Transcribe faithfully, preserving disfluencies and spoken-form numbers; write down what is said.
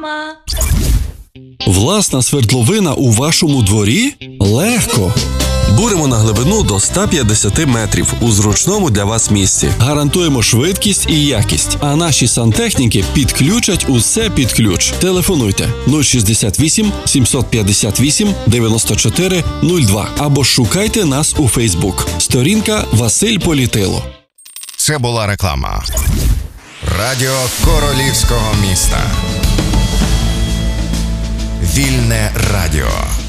Реклама. Власна свердловина у вашому дворі? Легко! Буримо на глибину до ста п'ятдесят метрів у зручному для вас місці. Гарантуємо швидкість і якість, а наші сантехніки підключать усе під ключ. Телефонуйте нуль шістдесят вісім сімсот п'ятдесят вісім дев'яносто чотири нуль два або шукайте нас у Фейсбук. Сторінка Василь Політило. Це була реклама. Радіо Королівського міста. Вільне радіо.